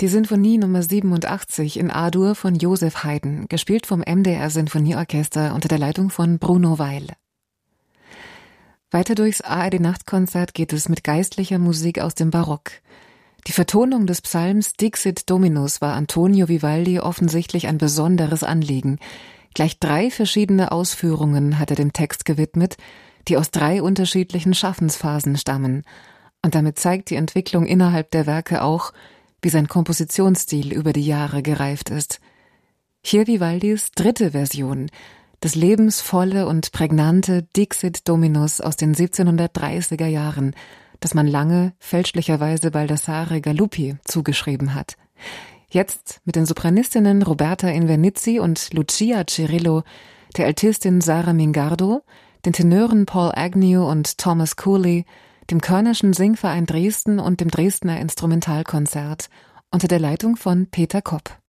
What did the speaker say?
Die Sinfonie Nummer 87 in A-Dur von Joseph Haydn, gespielt vom MDR Sinfonieorchester unter der Leitung von Bruno Weil. Weiter durchs ARD-Nachtkonzert geht es mit geistlicher Musik aus dem Barock. Die Vertonung des Psalms Dixit Dominus war Antonio Vivaldi offensichtlich ein besonderes Anliegen. Gleich 3 verschiedene Ausführungen hat er dem Text gewidmet, die aus 3 unterschiedlichen Schaffensphasen stammen. Und damit zeigt die Entwicklung innerhalb der Werke auch, wie sein Kompositionsstil über die Jahre gereift ist. Hier Vivaldis 3. Version, das lebensvolle und prägnante Dixit Dominus aus den 1730er Jahren, das man lange fälschlicherweise Baldassare Galuppi zugeschrieben hat. Jetzt mit den Sopranistinnen Roberta Invernizzi und Lucia Cirillo, der Altistin Sara Mingardo, den Tenören Paul Agnew und Thomas Cooley, dem Körnerschen Singverein Dresden und dem Dresdner Instrumentalkonzert unter der Leitung von Peter Kopp.